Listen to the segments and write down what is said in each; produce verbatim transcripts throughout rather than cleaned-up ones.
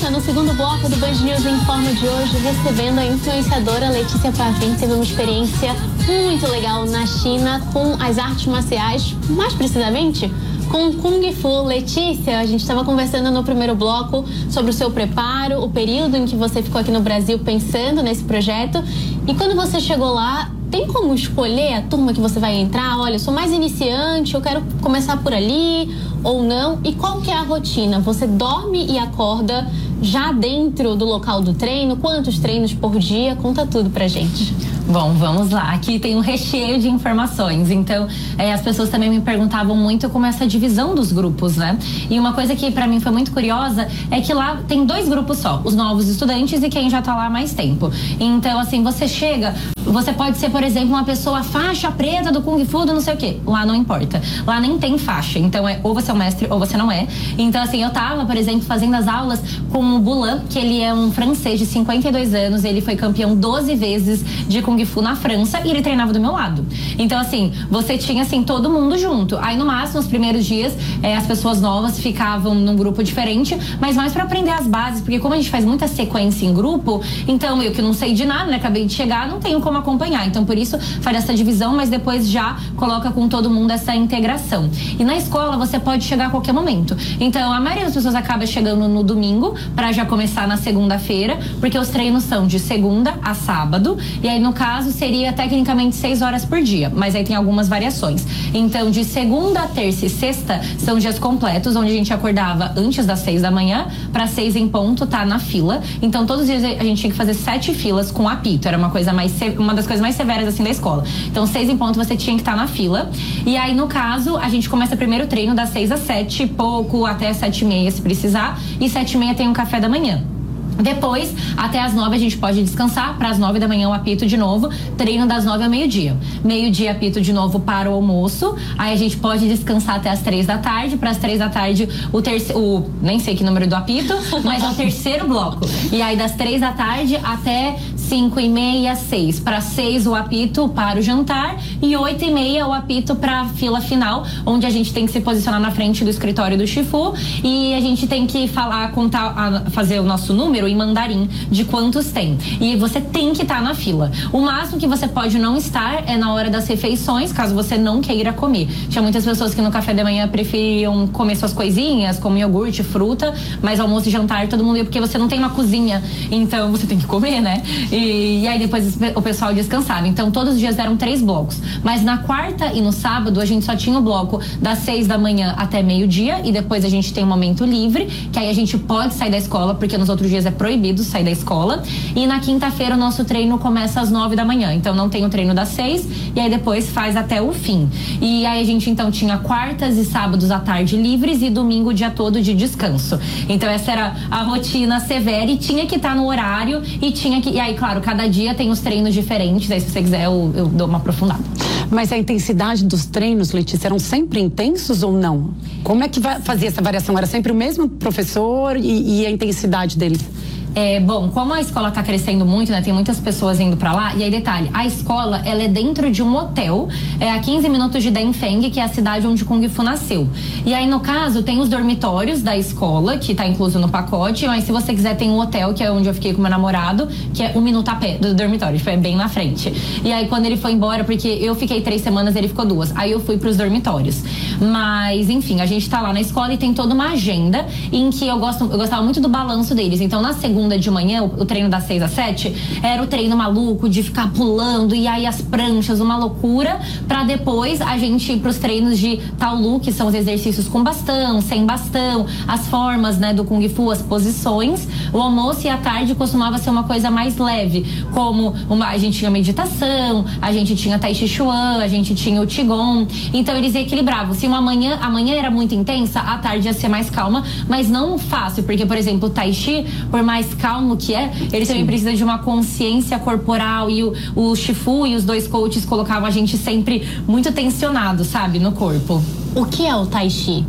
volta no segundo bloco do Band News Informa de hoje, recebendo a influenciadora Letícia Pavim. Teve uma experiência muito legal na China com as artes marciais, mais precisamente com Kung Fu. Letícia, a gente estava conversando no primeiro bloco sobre o seu preparo, o período em que você ficou aqui no Brasil pensando nesse projeto. E quando você chegou lá, tem como escolher a turma que você vai entrar? Olha, eu sou mais iniciante, eu quero começar por ali ou não? E qual que é a rotina? Você dorme e acorda já dentro do local do treino? Quantos treinos por dia? Conta tudo pra gente. Bom, vamos lá. Aqui tem um recheio de informações. Então, é, as pessoas também me perguntavam muito como essa divisão dos grupos, né? E uma coisa que pra mim foi muito curiosa é que lá tem dois grupos só, os novos estudantes e quem já tá lá há mais tempo. Então, assim, você chega, você pode ser, por exemplo, uma pessoa faixa preta do Kung Fu, do não sei o quê. Lá não importa. Lá nem tem faixa. Então, é ou você é o mestre ou você não é. Então, assim, eu tava, por exemplo, fazendo as aulas com o Bulan, que ele é um francês de cinquenta e dois anos, ele foi campeão doze vezes de Kung Fu na França e ele treinava do meu lado. Então, assim, você tinha, assim, todo mundo junto. Aí, no máximo, os primeiros dias, é, as pessoas novas ficavam num grupo diferente, mas mais pra aprender as bases, porque como a gente faz muita sequência em grupo, então eu que não sei de nada, né, acabei de chegar, não tenho como acompanhar. Então, por isso, faz essa divisão, mas depois já coloca com todo mundo essa integração. E na escola, você pode chegar a qualquer momento. Então, a maioria das pessoas acaba chegando no domingo, pra já começar na segunda-feira, porque os treinos são de segunda a sábado, e aí, no caso, seria tecnicamente seis horas por dia, mas aí tem algumas variações. Então, de segunda, terça e sexta são dias completos, onde a gente acordava antes das seis da manhã, para seis em ponto, tá na fila. Então, todos os dias a gente tinha que fazer sete filas com apito. Era uma coisa mais, uma das coisas mais severas, assim, da escola. Então, seis em ponto você tinha que estar na fila. E aí, no caso, a gente começa primeiro o treino das seis às sete, pouco, até sete e meia, se precisar. E sete e meia tem um café da manhã. Depois, até as nove a gente pode descansar, para as nove da manhã o apito de novo, treino das nove ao meio-dia. Meio-dia apito de novo para o almoço, aí a gente pode descansar até as três da tarde, para as três da tarde o terceiro, o, nem sei que número do apito, mas é o terceiro bloco. E aí das três da tarde até cinco e meia, seis. Para seis o apito para o jantar e oito e meia o apito para a fila final, onde a gente tem que se posicionar na frente do escritório do Shifu e a gente tem que falar, contar, fazer o nosso número em mandarim de quantos tem. E você tem que estar tá na fila. O máximo que você pode não estar é na hora das refeições, caso você não queira comer. Tinha muitas pessoas que no café da manhã preferiam comer suas coisinhas, como iogurte, fruta, mas almoço e jantar todo mundo ia, porque você não tem uma cozinha, então você tem que comer, né? E, e aí depois o pessoal descansava. Então todos os dias eram três blocos. Mas na quarta e no sábado a gente só tinha o bloco das seis da manhã até meio-dia e depois a gente tem um momento livre, que aí a gente pode sair da escola, porque nos outros dias é proibido sair da escola. E na quinta-feira o nosso treino começa às nove da manhã. Então não tem o treino das seis e aí depois faz até o fim. E aí a gente então tinha quartas e sábados à tarde livres e domingo o dia todo de descanso. Então essa era a rotina severa e tinha que estar tá no horário e tinha que... E aí, claro, cada dia tem os treinos diferentes. Aí se você quiser eu, eu dou uma aprofundada. Mas a intensidade dos treinos, Letícia, eram sempre intensos ou não? Como é que fazia essa variação? Era sempre o mesmo professor e, e a intensidade deles? É, bom, como a escola tá crescendo muito, né? Tem muitas pessoas indo pra lá. E aí, detalhe, a escola, ela é dentro de um hotel, é a quinze minutos de Daifeng, que é a cidade onde Kung Fu nasceu. E aí, no caso, tem os dormitórios da escola, que tá incluso no pacote. Mas se você quiser, tem um hotel, que é onde eu fiquei com meu namorado, que é um minuto a pé do dormitório, foi bem na frente. E aí, quando ele foi embora, porque eu fiquei três semanas, ele ficou duas. Aí eu fui pros dormitórios. Mas, enfim, a gente tá lá na escola e tem toda uma agenda em que eu, gosto, eu gostava muito do balanço deles. Então, na segunda de manhã, o, o treino das seis às sete, era o treino maluco de ficar pulando e aí as pranchas, uma loucura, pra depois a gente ir pros treinos de Taolu, que são os exercícios com bastão, sem bastão, as formas, né, do Kung Fu, as posições. O almoço e a tarde costumava ser uma coisa mais leve, como uma, a gente tinha meditação, a gente tinha Tai Chi Chuan, a gente tinha o Qigong. Então eles equilibravam. Se uma manhã, a manhã era muito intensa, a tarde ia ser mais calma, mas não fácil, porque, por exemplo, o Tai Chi, por mais calmo que é, ele Sim. também precisa de uma consciência corporal e o, o Shifu e os dois coaches colocavam a gente sempre muito tensionado, sabe, no corpo. O que é o Tai Chi?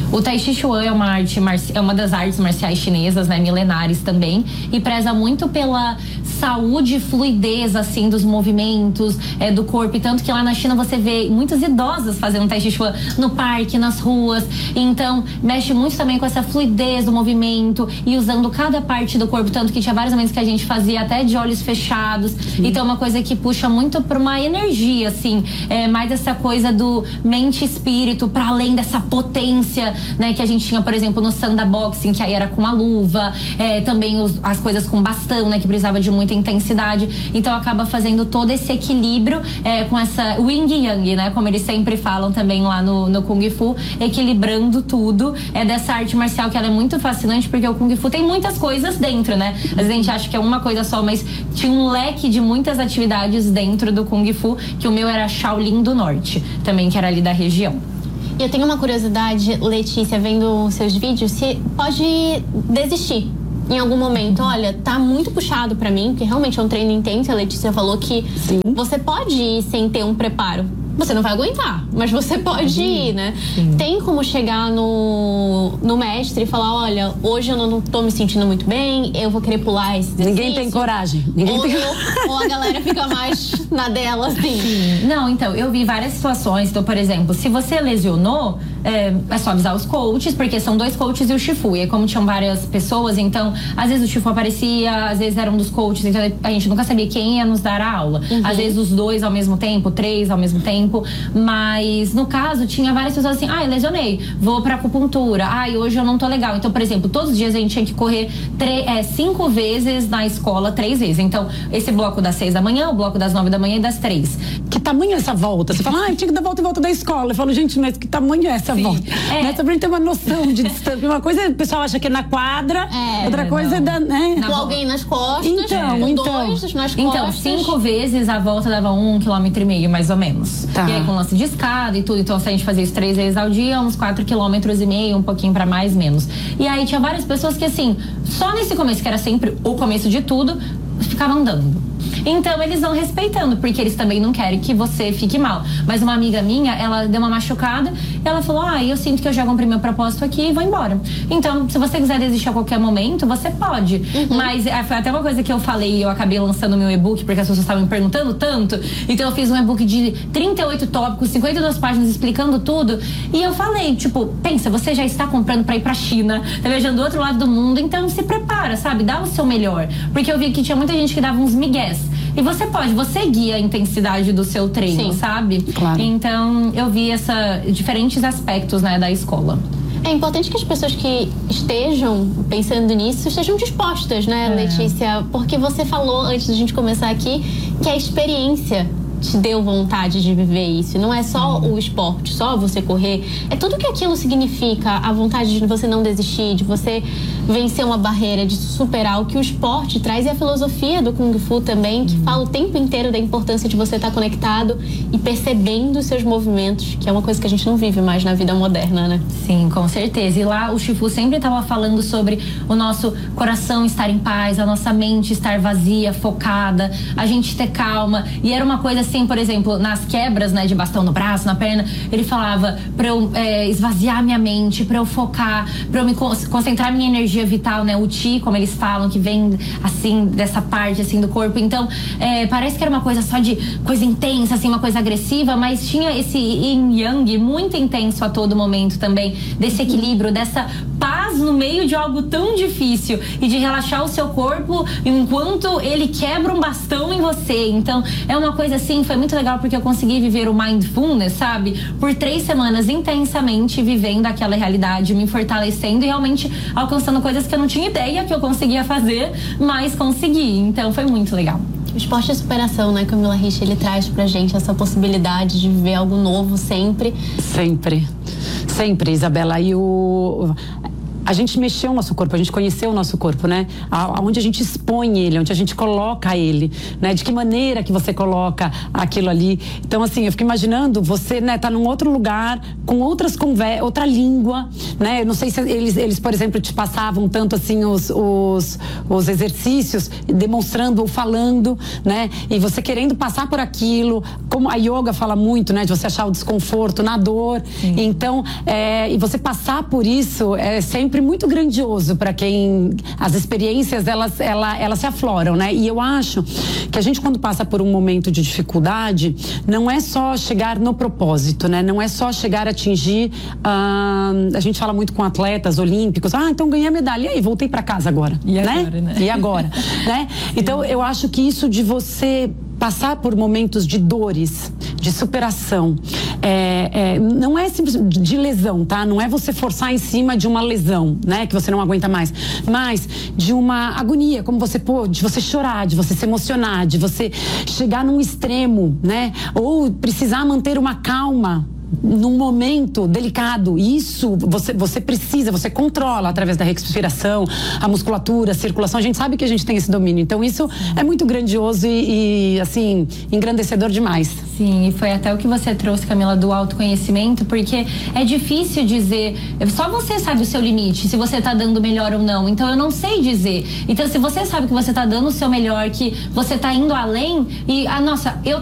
O Tai Chi Chuan é uma arte é uma das artes marciais chinesas, né, milenares também, e preza muito pela saúde e fluidez assim dos movimentos, é, do corpo, e tanto que lá na China você vê muitas idosas fazendo Tai Chi Chuan no parque, nas ruas. Então mexe muito também com essa fluidez do movimento e usando cada parte do corpo, tanto que tinha vários momentos que a gente fazia até de olhos fechados. Sim. Então é uma coisa que puxa muito para uma energia assim, é, mais essa coisa do mente e espírito, para além dessa potência, né, que a gente tinha, por exemplo, no Sanda Boxing, que aí era com a luva, é, também os, as coisas com bastão, né, que precisava de muita intensidade. Então acaba fazendo todo esse equilíbrio, é, com essa Yin Yang, né, como eles sempre falam também lá no, no Kung Fu, equilibrando tudo. É dessa arte marcial que ela é muito fascinante, porque o Kung Fu tem muitas coisas dentro, né? Às vezes a gente acha que é uma coisa só, mas tinha um leque de muitas atividades dentro do Kung Fu, que o meu era Shaolin do Norte, também, que era ali da região. E eu tenho uma curiosidade, Letícia, vendo seus vídeos, se pode desistir em algum momento. Olha, tá muito puxado pra mim, porque realmente é um treino intenso. A Letícia falou que Sim. você pode ir sem ter um preparo. Você não vai aguentar, mas você pode ir, né? Sim. Tem como chegar no, no mestre e falar, olha, hoje eu não tô me sentindo muito bem, eu vou querer pular esse exercício. Ninguém tem coragem. Ninguém ou, tem... ou a galera fica mais na dela, assim. Sim. Não, então, eu vi várias situações. Então, por exemplo, se você lesionou, é, é só avisar os coaches, porque são dois coaches e o Shifu. E aí, como tinham várias pessoas, então, às vezes o Shifu aparecia, às vezes era um dos coaches, então a gente nunca sabia quem ia nos dar a aula. Uhum. Às vezes os dois ao mesmo tempo, três ao mesmo tempo. Mas no caso tinha várias pessoas assim, ah, eu lesionei, vou pra acupuntura, ah, hoje eu não tô legal. Então, por exemplo, todos os dias a gente tinha que correr é, cinco vezes na escola, três vezes. Então, esse bloco das seis da manhã, o bloco das nove da manhã e das três. Que tamanho é essa volta? Você fala, ah, eu tinha que dar volta e volta da escola. Eu falo, gente, mas que tamanho é essa Sim. volta? É. Não é só pra gente ter uma noção de distância. Uma coisa o pessoal acha que é na quadra, é, outra coisa não. é da, né? Com alguém nas costas, então, com então. dois nas costas. Então, cinco vezes a volta dava um quilômetro e meio, mais ou menos. Tá. E aí, com lance de escada e tudo. Então, se a gente fazia isso três vezes ao dia, uns quatro quilômetros e meio, um pouquinho pra mais, menos. E aí, tinha várias pessoas que, assim, só nesse começo, que era sempre o começo de tudo, ficavam andando. Então eles vão respeitando, porque eles também não querem que você fique mal. Mas uma amiga minha, ela deu uma machucada, ela falou, ah, eu sinto que eu já cumpri meu propósito aqui e vou embora. Então, se você quiser desistir a qualquer momento, você pode. Uhum. Mas é, foi até uma coisa que eu falei, eu acabei lançando meu e-book, porque as pessoas estavam me perguntando tanto. Então eu fiz um e-book de trinta e oito tópicos, cinquenta e duas páginas explicando tudo. E eu falei, tipo, pensa, você já está comprando pra ir pra China, tá viajando do outro lado do mundo, então se prepara, sabe? Dá o seu melhor. Porque eu vi que tinha muita gente que dava uns migués. E você pode, você guia a intensidade do seu treino, Sim. sabe? Claro. Então, eu vi essa, diferentes aspectos, né, da escola. É importante que as pessoas que estejam pensando nisso estejam dispostas, né, é. Letícia? Porque você falou, antes da gente começar aqui, que a experiência te deu vontade de viver isso. Não é só o esporte, só você correr. É tudo que aquilo significa, a vontade de você não desistir, de você vencer uma barreira, de superar o que o esporte traz, e a filosofia do Kung Fu também, que fala o tempo inteiro da importância de você estar conectado e percebendo os seus movimentos, que é uma coisa que a gente não vive mais na vida moderna, né? Sim, com certeza. E lá o Shifu sempre estava falando sobre o nosso coração estar em paz, a nossa mente estar vazia, focada, a gente ter calma. E era uma coisa assim, por exemplo, nas quebras, né, de bastão no braço, na perna, ele falava pra eu é, esvaziar minha mente, pra eu focar, pra eu me concentrar minha energia vital, né, o Qi, como eles falam, que vem assim, dessa parte assim do corpo. Então, é, parece que era uma coisa só de coisa intensa, assim, uma coisa agressiva, mas tinha esse yin yang muito intenso a todo momento também, desse equilíbrio, dessa paz no meio de algo tão difícil e de relaxar o seu corpo enquanto ele quebra um bastão em você. Então, é uma coisa assim, foi muito legal porque eu consegui viver o mindfulness, sabe? Por três semanas intensamente vivendo aquela realidade, me fortalecendo e realmente alcançando coisas que eu não tinha ideia que eu conseguia fazer, mas consegui. Então, foi muito legal. O esporte é superação, né, Camila Rich? Ele traz pra gente essa possibilidade de viver algo novo sempre. Sempre. Sempre, Isabela. E o... a gente mexeu o nosso corpo, a gente conheceu o nosso corpo, né? Aonde a gente expõe ele, onde a gente coloca ele, né? De que maneira que você coloca aquilo ali. Então, assim, eu fico imaginando você, né, tá num outro lugar, com outras conversas, outra língua, né? Eu não sei se eles, eles, por exemplo, te passavam tanto assim os, os, os exercícios, demonstrando ou falando, né? E você querendo passar por aquilo, como a yoga fala muito, né? De você achar o desconforto na dor. Sim. Então, é, e você passar por isso é sempre muito grandioso para quem as experiências elas, elas, elas se afloram, né? E eu acho que a gente, quando passa por um momento de dificuldade, não é só chegar no propósito, né? Não é só chegar a atingir. Ah, a gente fala muito com atletas olímpicos, ah, então ganhei a medalha, e aí, voltei para casa agora, e né? agora, né? E agora, né? Então, eu acho que isso de você passar por momentos de dores, de superação, é, é, não é simplesmente de lesão, tá? Não é você forçar em cima de uma lesão, né? Que você não aguenta mais, mas de uma agonia, como você, pô, de você chorar, de você se emocionar, de você chegar num extremo, né? Ou precisar manter uma calma num momento delicado. Isso você, você precisa, você controla através da respiração, a musculatura, a circulação. A gente sabe que a gente tem esse domínio. Então isso é muito grandioso e, e assim, engrandecedor demais. Sim, e foi até o que você trouxe, Camila, do autoconhecimento, porque é difícil dizer, só você sabe o seu limite, se você tá dando melhor ou não. Então eu não sei dizer. Então se você sabe que você tá dando o seu melhor, que você tá indo além e, ah, nossa, eu